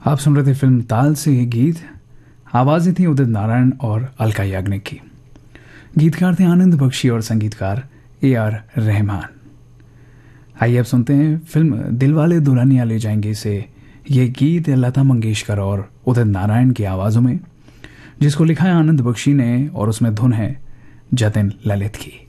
आप सुन रहे थे फिल्म ताल से ये गीत। आवाज़ें थी उदित नारायण और अलका याग्निक की। गीतकार थे आनंद बख्शी और संगीतकार AR रहमान। आइए अब सुनते हैं फिल्म दिलवाले दुल्हनिया ले जाएंगे से ये गीत लता मंगेशकर और उदित नारायण की आवाज़ों में, जिसको लिखा है आनंद बख्शी ने और उसमें धुन है जतिन ललित की।